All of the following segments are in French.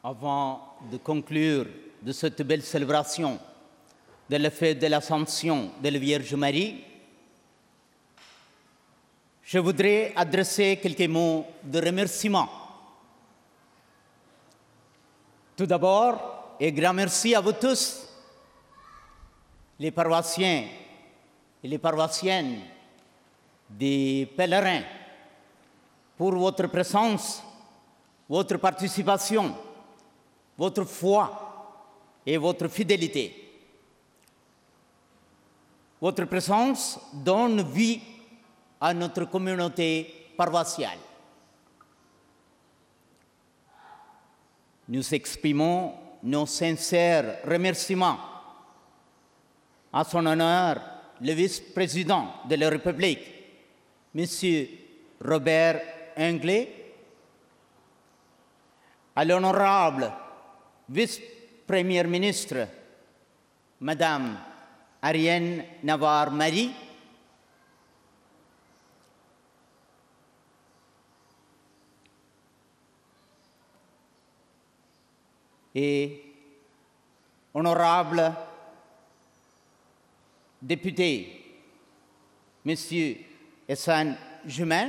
Avant de conclure de cette belle célébration de la fête de l'Assomption de la Vierge Marie, je voudrais adresser quelques mots de remerciement. Tout d'abord, et grand merci à vous tous, les paroissiens et les paroissiennes, des pèlerins, pour votre présence, votre participation, votre foi et votre fidélité. Votre présence donne vie à notre communauté paroissiale. Nous exprimons nos sincères remerciements à son honneur, le vice-président de la République, M. Robert Inglet, à l'honorable vice-première ministre, Madame Ariane Navarre-Marie, et honorable député, Monsieur Hassan Jumain,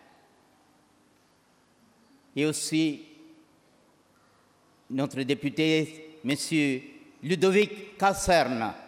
et aussi notre député, Monsieur Ludovic Caserne.